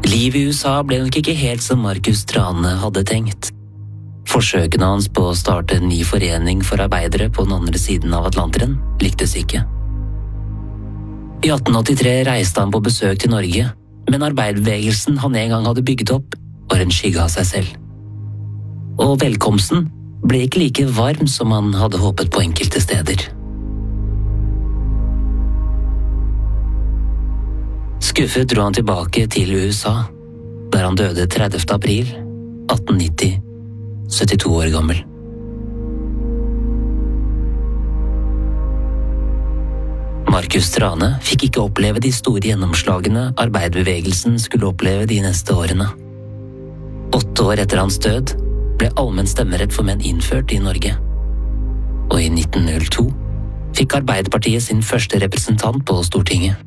Livet I USA ble nok ikke helt som Marcus Thrane hadde tenkt. Forsøkene hans på å starte en ny forening for arbeidere på den andre siden av Atlanteren lyktes ikke. I 1883 reiste han på besøk til Norge, men arbeiderbevegelsen han en gang hadde bygget opp, var en skygge av seg selv. Og velkomsten ble ikke like varm som han hadde håpet på enkelte steder. Skuffet dro han tilbake til USA, der han døde 30. april 1890, 72 år gammel. Marcus Thrane fikk ikke oppleve de store gjennomslagene arbeiderbevegelsen skulle oppleve de neste årene. 8 år etter hans død ble allmenn stemmerett for menn innført I Norge. Og I 1902 fikk Arbeiderpartiet sin første representant på Stortinget.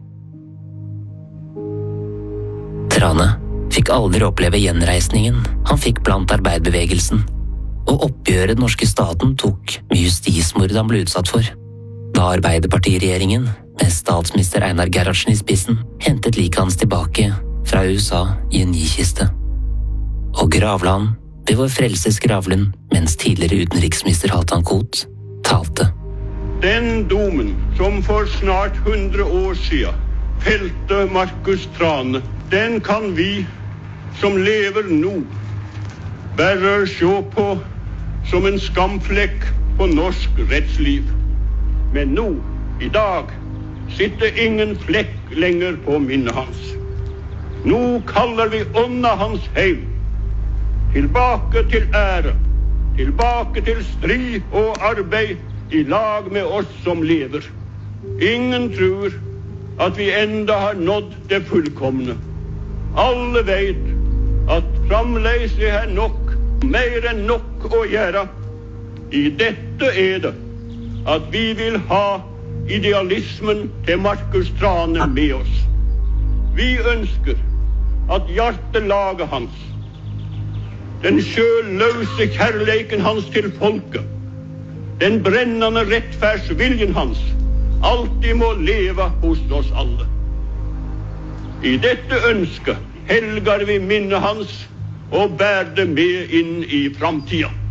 Thrane fikk aldri oppleve gjenreisningen han fikk blant arbeiderbevegelsen, og oppgjøret den norske staten tok med justismord han ble utsatt for, da Arbeiderpartiregjeringen med statsminister Einar Gerhardsen I spissen hentet liket hans tilbake fra USA I en ny kiste. Og gravla han ved vår frelses gravlund mens tidligere utenriksminister Halvdan Koht talte. Den domen som for snart 100 år siden felte Marcus Thrane, den kan vi som lever nå bare se på som en skamflekk på norsk rettsliv. Men nå, I dag, sitter ingen flekk lenger på minnet hans. Nå kaller vi ånda hans heim. Tilbake til ære, tilbake til strid og arbeid I lag med oss som lever. Ingen tror at vi enda har nådd det fullkomne. Alle vet at framleis her nok, mer enn nok å gjøre. I dette det at vi vil ha idealismen til Marcus Thrane med oss. Vi ønsker at hjertelaget hans, den sjølløse kjærleiken hans til folket, den brennende rettferdsviljen hans, alltid må leve hos oss alle. I dette ønsket helgar vi minnet hans og bærer det med inn I framtiden.